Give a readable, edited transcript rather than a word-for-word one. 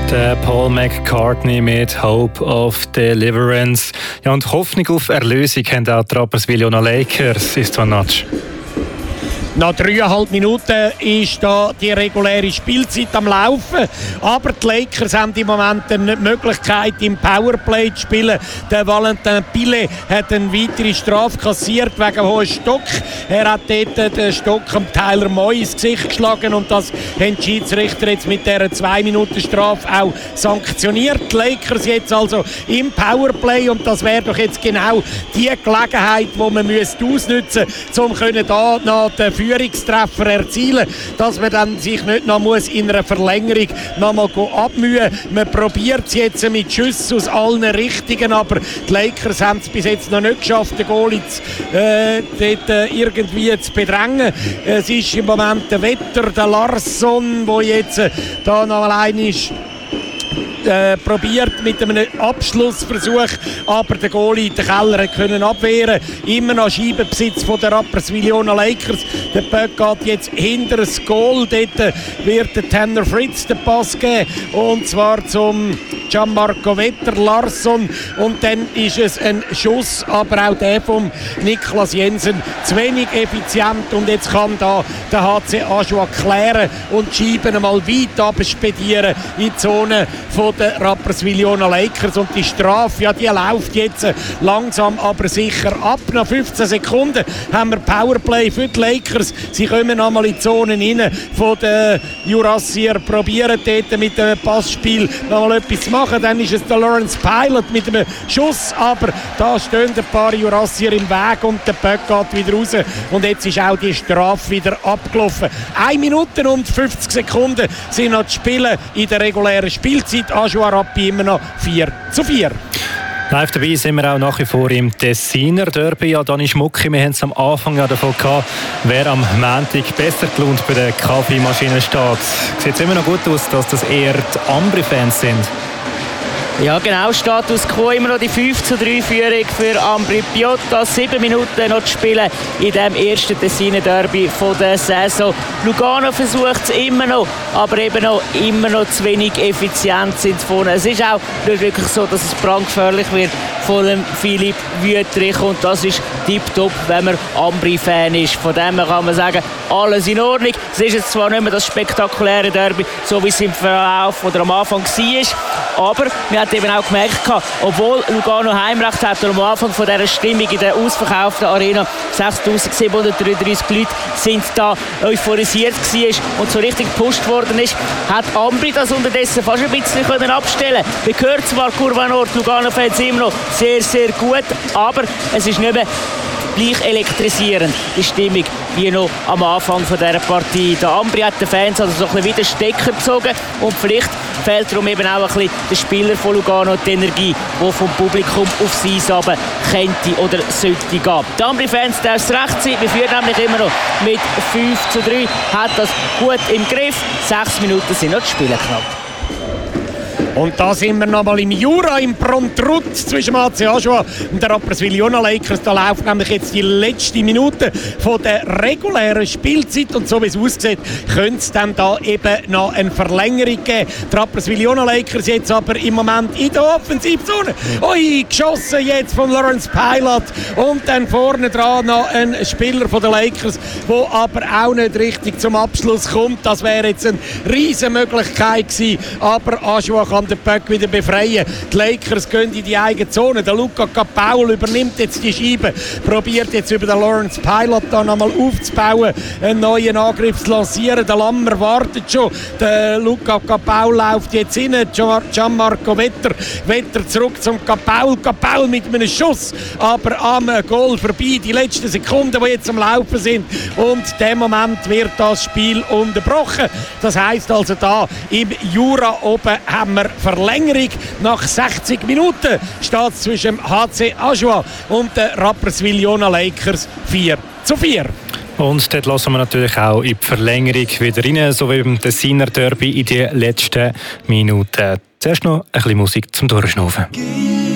Der Paul McCartney mit Hope of Deliverance. Ja, und Hoffnung auf Erlösung haben auch die Rapperswil Lakers, ist zwar Natsch. Nach 3,5 Minuten ist da die reguläre Spielzeit am Laufen. Aber die Lakers haben im Moment nicht die Möglichkeit, im Powerplay zu spielen. Der Valentin Pillet hat eine weitere Strafe kassiert wegen hohem Stock. Er hat dort den Stock am Tyler Moy ins Gesicht geschlagen und das haben die Schiedsrichter jetzt mit dieser 2-Minuten-Strafe auch sanktioniert. Die Lakers jetzt also im Powerplay und das wäre doch jetzt genau die Gelegenheit, die man ausnutzen müsste, um da noch den Führungstreffer erzielen, dass man dann sich nicht noch in einer Verlängerung noch mal abmühen muss. Man probiert es jetzt mit Schüssen aus allen Richtungen, aber die Lakers haben es bis jetzt noch nicht geschafft, den Goalie dort irgendwie zu bedrängen. Es ist im Moment der Wetter, der Larsson, der jetzt da noch allein ist. Probiert mit einem Abschlussversuch, aber der Goalie, der Keller, können abwehren. Immer noch Scheibenbesitz von der Rapperswil Lakers. Der Puck geht jetzt hinter das Goal. Dort wird der Tanner Fritz den Pass geben. Und zwar zum Gianmarco Vetter, Larsson. Und dann ist es ein Schuss, aber auch der von Niklas Jensen zu wenig effizient. Und jetzt kann da der HC Aschua klären und die Scheiben einmal weit abspedieren in die Zone von der Rapperswil Lakers. Und die Strafe, ja, die läuft jetzt langsam aber sicher ab. Nach 15 Sekunden haben wir Powerplay für die Lakers. Sie kommen nochmal in die Zone rein von den Jurassier, probieren dort mit dem Passspiel nochmal etwas zu machen. Dann ist es der Lawrence Pilot mit einem Schuss, aber da stehen ein paar Jurassier im Weg und der Puck geht wieder raus. Und jetzt ist auch die Strafe wieder abgelaufen. 1 Minute und 50 Sekunden sind noch zu spielen in der regulären Spielzeit. Aschua Rappi immer noch 4:4. Live dabei sind wir auch nach wie vor im Tessiner Derby. Ja, Dani Schmucki, wir haben es am Anfang ja davon gehabt, wer am Montag besser gelohnt bei der Kaffeemaschine steht. Sieht es immer noch gut aus, dass das eher die Ambri-Fans sind? Ja genau, Status Quo immer noch die 5:3-Führung für Ambri Piotta. 7 Minuten noch zu spielen in dem ersten Tessiner Derby von der Saison. Lugano versucht es immer noch, aber eben noch immer noch zu wenig effizient sind vorne. Es ist auch nicht wirklich so, dass es brandgefährlich wird von dem Philipp Wüttrich und das ist tipptopp, wenn man Ambri-Fan ist. Von dem kann man sagen, alles in Ordnung. Es ist jetzt zwar nicht mehr das spektakuläre Derby, so wie es im Verlauf oder am Anfang war, aber wir haben eben auch gemerkt, obwohl Lugano Heimrecht hat und am Anfang von dieser Stimmung in der ausverkauften Arena 6'733 Leute sind da euphorisiert gewesen und so richtig gepusht worden ist, hat Ambri das unterdessen fast ein bisschen können abstellen. Wir hören zwar Kurva Nord, Lugano-Fans immer noch sehr, sehr gut, aber es ist nicht mehr gleich elektrisierend, die Stimmung, wie noch am Anfang von dieser Partie. Der Ambri hat den Fans also so ein bisschen wieder Stecker gezogen und vielleicht fehlt darum eben auch ein bisschen der Spieler von Lugano die Energie, die vom Publikum auf sie runter könnte oder sollte gehen. Die Ambri-Fans darf es recht sein, wir führen nämlich immer noch mit 5:3, hat das gut im Griff, 6 Minuten sind noch zu spielen knapp. Und da sind wir nochmal im Jura, im Prontrut zwischen HC Aschua und der Rapperswil Lakers. Da läuft nämlich jetzt die letzte Minute von der regulären Spielzeit. Und so wie es aussieht, könnte es dann da eben noch eine Verlängerung geben. Die Rapperswil Lakers jetzt aber im Moment in der Offensivzone. Ui, geschossen jetzt von Lawrence Pilot. Und dann vorne dran noch ein Spieler von den Lakers, der aber auch nicht richtig zum Abschluss kommt. Das wäre jetzt eine riesen Möglichkeit gewesen. Aber Aschua kann den Puck wieder befreien. Die Lakers gehen in die eigene Zone. Der Luca Capaul übernimmt jetzt die Scheibe, probiert jetzt über den Lawrence Pilot da nochmal aufzubauen, einen neuen Angriff zu lancieren. Der Lammer wartet schon. Der Luca Capaul läuft jetzt hin. Gianmarco Vetter zurück zum Capaul. Capaul mit einem Schuss, aber am Goal vorbei. Die letzten Sekunden, die jetzt am Laufen sind. Und in dem Moment wird das Spiel unterbrochen. Das heisst also da im Jura oben haben wir Verlängerung. Nach 60 Minuten steht es zwischen dem HC Aschua und den Rapperswil Lakers 4:4. Und dort lassen wir natürlich auch in die Verlängerung wieder rein, so wie beim Tessiner Derby in die letzten Minuten. Zuerst noch ein bisschen Musik zum Durchschnaufen.